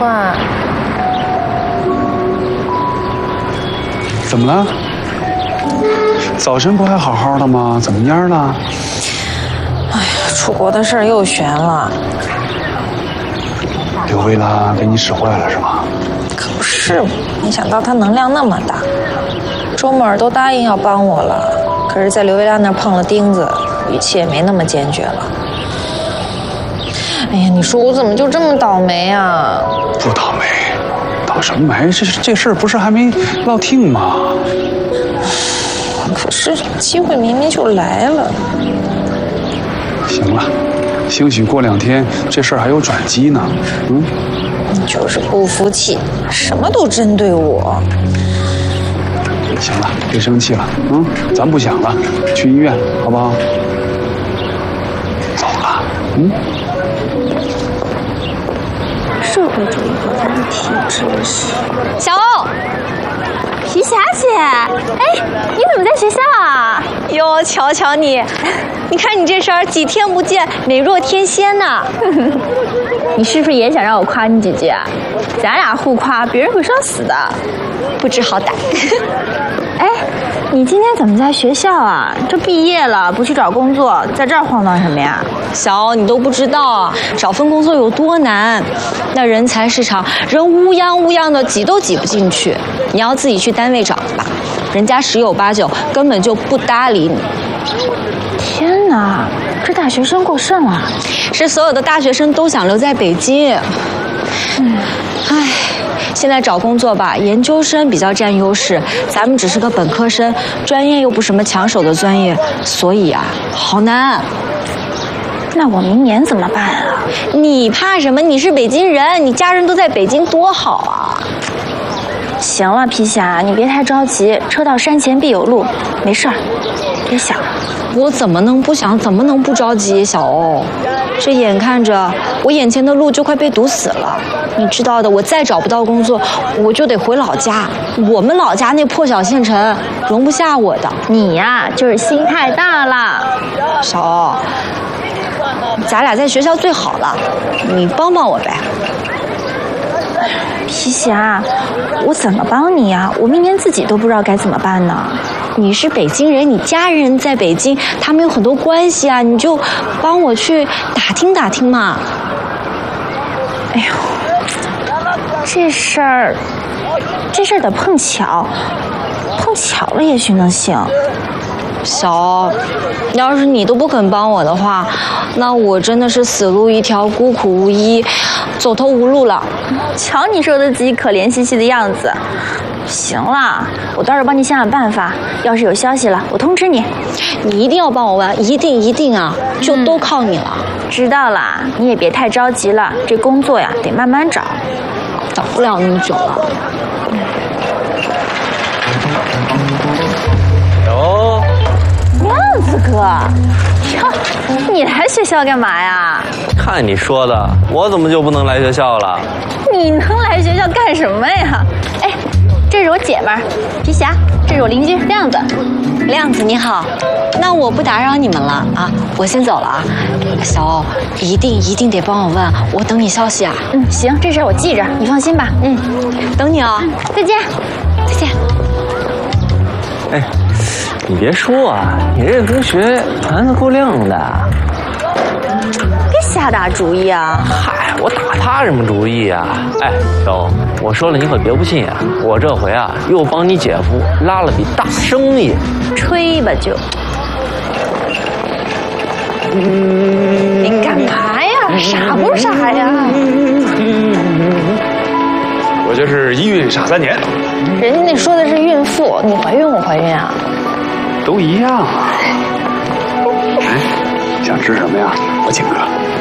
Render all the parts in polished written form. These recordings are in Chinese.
话。 怎么了？早晨不还好好的吗？怎么蔫了？ 哎呀，出国的事儿又悬了。 刘薇拉给你使坏了是吗？ 可不是，没想到她能量那么大。周默尔都答应要帮我了，可是在刘薇拉那儿碰了钉子，语气也没那么坚决了。哎呀，你说我怎么就这么倒霉啊？ 不倒霉，倒什么霉？这事儿不是还没落定吗？ 可是机会明明就来了。 行了，兴许过2天这事儿还有转机呢。嗯， 你就是不服气，什么都针对我。 行了，别生气了。嗯，咱不想了，去医院好不好？走了。嗯。 社会主义和它的体制是。 小欧，皮霞姐，哎，你怎么在学校啊？哟，瞧瞧你，你看你这身儿，几天不见，美若天仙呢。你是不是也想让我夸你几句啊？咱俩互夸，别人会伤死的。不知好歹。哎，你今天怎么在学校啊？这毕业了不去找工作，在这儿晃荡什么呀？ 小欧，你都不知道啊，找份工作有多难。那人才市场人乌泱乌泱的，挤都挤不进去。你要自己去单位找吧，人家10有8九根本就不搭理你。 天哪，这大学生过剩了。 是所有的大学生都想留在北京。唉，现在找工作吧，研究生比较占优势，咱们只是个本科生，专业又不什么抢手的专业，所以啊，好难。 那我明年怎么办啊？ 你怕什么？你是北京人，你家人都在北京，多好啊！ 行了，皮霞，你别太着急，车到山前必有路，没事儿，别想了。 我怎么能不想，怎么能不着急，小欧？这眼看着我眼前的路就快被堵死了，你知道的，我再找不到工作，我就得回老家。我们老家那破小县城容不下我的。 你呀，就是心太大了。 小欧，咱俩在学校最好了，你帮帮我呗。 皮霞，我怎么帮你呀？我明年自己都不知道该怎么办呢。 你是北京人，你家人在北京，他们有很多关系啊，你就帮我去打听打听嘛。 哎呦，这事儿得碰巧了也许能行。 小欧，要是你都不肯帮我的话，那我真的是死路一条，孤苦无依，走投无路了。 瞧你说的自己可怜兮兮的样子。行了，我到时候帮你想想办法。要是有消息了，我通知你。 你一定要帮我问，一定啊，就都靠你了。 知道啦，你也别太着急了，这工作呀得慢慢找， 找不了那么久了。 哟， 亮子哥，哟，你来学校干嘛呀？ 看你说的，我怎么就不能来学校了？ 你能来学校干什么呀？哎，这是我姐们儿皮霞，这是我邻居亮子。 亮子你好，那我不打扰你们了啊，我先走了啊。小欧，一定得帮我问，我等你消息啊。 行，这事儿我记着，你放心吧。 等你啊。 再见。 再见。 哎，你别说啊，你这个同学盘子够亮的。 别瞎打主意啊！ 嗨，我打他什么主意啊？哎，小欧，我说了你可别不信啊！我这回啊又帮你姐夫拉了笔大生意。 吹吧就。 你干嘛呀？傻不傻呀？ 我这是1孕傻3年。 人家那说的是孕妇，你怀孕我怀孕啊？ 都一样啊。哎，想吃什么呀？我请客。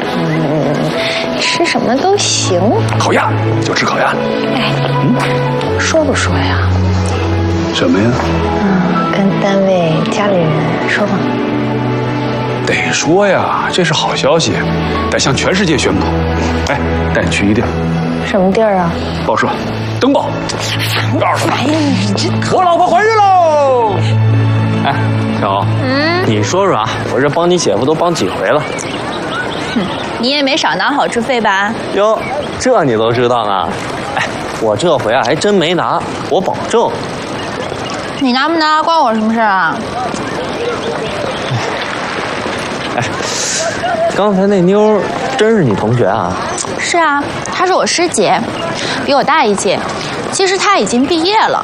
吃什么都行。 烤鸭就吃烤鸭。 哎，说不说呀？ 什么呀？ 跟单位家里人说吧。 得说呀，这是好消息，得向全世界宣布。哎，带你去一地儿。 什么地儿啊？ 报社，登报。告诉他， 哎呀，你这我老婆怀孕喽！哎，小欧，你说说啊，我这帮你姐夫都帮几回了？ 你也没少拿好处费吧？ 哟，这你都知道呢？哎，我这回啊还真没拿，我保证。 你拿不拿关我什么事啊？ 哎，刚才那妞真是你同学啊？ 是啊，她是我师姐，比我大一届。其实她已经毕业了。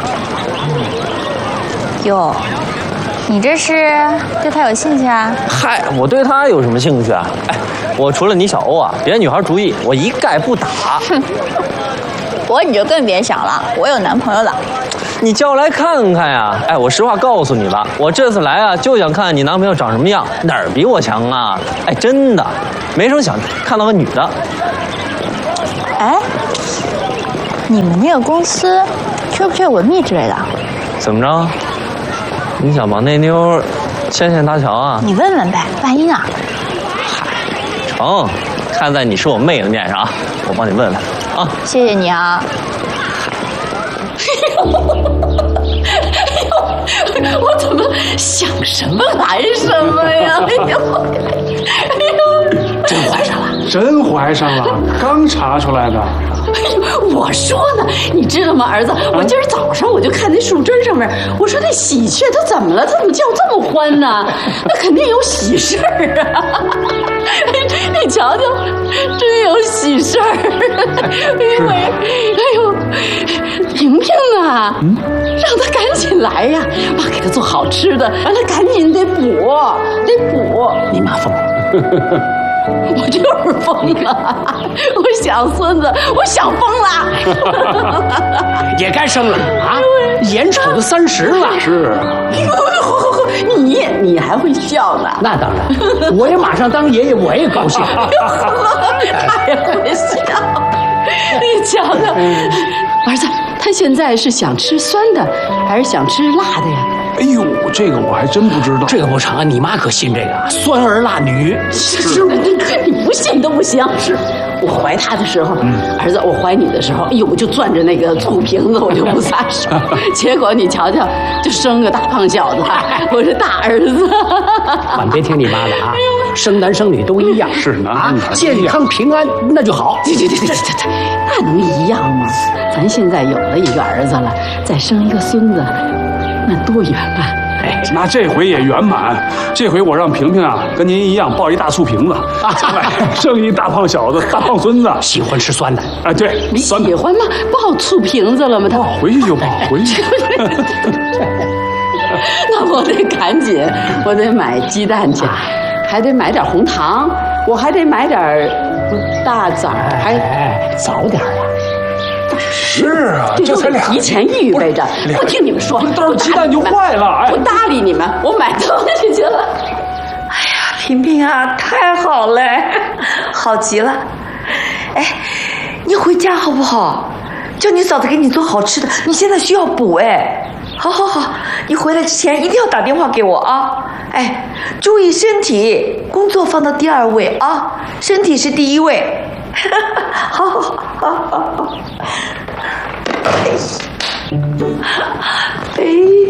哟，你这是对她有兴趣啊？ 嗨，我对她有什么兴趣啊？哎，我除了你小欧啊，别的女孩主意我一概不打。 哼，你就更别想了，我有男朋友了。 你叫来看看呀！哎，我实话告诉你吧，我这次来啊，就想看看你男朋友长什么样，哪儿比我强啊？哎，真的，没成想看到个女的。 哎，你们那个公司缺不缺文秘之类的？ 怎么着？你想帮那妞牵搭桥啊？ 你问问呗，万一呢？ 嗨，成，看在你是我妹的面上啊，我帮你问问啊。 谢谢你啊。 我怎么想什么来什么呀？真怀上了， 真怀上了，刚查出来的。 我说呢，你知道吗，儿子？我今儿早上我就看那树枝上面，我说那喜鹊它怎么了？它怎么叫这么欢呢？那肯定有喜事儿啊！你瞧瞧，真有喜事儿！萍萍啊，让他赶紧来呀！妈给他做好吃的，完了赶紧得补。你妈疯了。我就是疯了，我想孙子，我想疯了， 也该生了啊！眼瞅着30了， 是啊， 你还会笑呢？ 那当然，我也马上当爷爷，我也高兴。 他也会笑，你瞧瞧，儿子，他现在是想吃酸的，还是想吃辣的呀？ 哎呦，这个我还真不知道。 这个不成，你妈可信这个酸儿辣女。 是，你不信都不行。是我怀他的时候，儿子，我怀你的时候，哎呦，我就攥着那个醋瓶子，我就不撒手。结果你瞧瞧，就生个大胖小子，我是大儿子。 晚别听你妈的啊，生男生女都一样。 是男啊女孩， 健康平安那就好。 对，那能一样吗？咱现在有了一个儿子了，再生一个孙子。那多圆满！ 哎，那这回也圆满。这回我让萍萍啊，跟您一样抱一大醋瓶子，生一大胖小子、大胖孙子。 喜欢吃酸的， 哎，对， 你喜欢吗？抱醋瓶子了吗？他回去就抱，回去。 那我得赶紧，我得买鸡蛋去，还得买点红糖，我还得买点大枣，还早点啊。 是啊， 这才俩， 提前预备着。不听你们说， 到时候鸡蛋就坏了。哎， 不搭理你们，我买东西去了。 哎呀，萍萍啊，太好了，好极了。哎，你回家好不好？叫你嫂子给你做好吃的，你现在需要补哎。好，你回来之前一定要打电话给我啊。哎，注意身体，工作放到第2位啊，身体是第1位。好。哎。